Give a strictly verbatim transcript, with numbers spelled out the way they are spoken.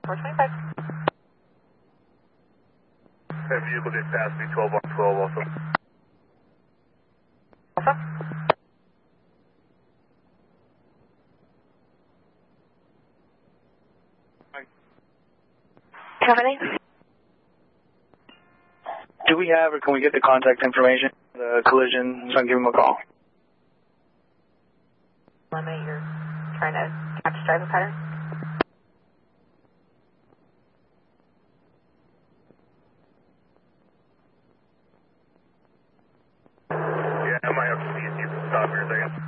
four twenty-five. That vehicle did pass me twelve on twelve also. Also? Company? Do we have or can we get the contact information? The collision, so I can give him a call. Limit, you're trying to catch driver pattern? Yeah, I might have to see if you can stop here a second.